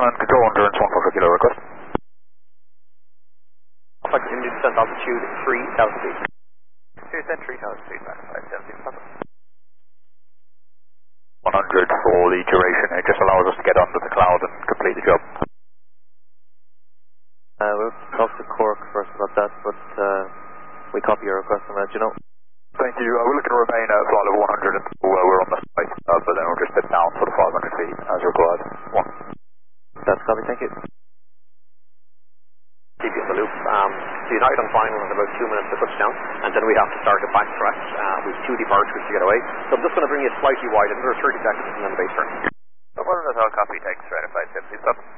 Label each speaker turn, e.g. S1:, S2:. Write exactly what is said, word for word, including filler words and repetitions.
S1: Command Control, endurance one four kilo request.
S2: Like Indian descent altitude three thousand feet.
S3: two descent three thousand feet, back five seventy.
S1: one hundred for the duration, it just allows us to get under the cloud and complete the job.
S3: Uh, we'll talk to Cork first about that, but uh, we copy your request and let you know.
S1: Thank you. Uh, we're looking to remain at flight level one hundred until uh, we're on the site, uh, but then we'll just head down for the five hundred feet as required. One.
S3: That's copy, thank you.
S2: Keep you in the loop. Um, so United on final in about two minutes to touchdown, and then we have to start a backtrack uh, with two departures to get away. So I'm just going to bring you slightly wide, another thirty seconds and then the base turn.
S3: So one of the all copy, takes right at five seventy, stop.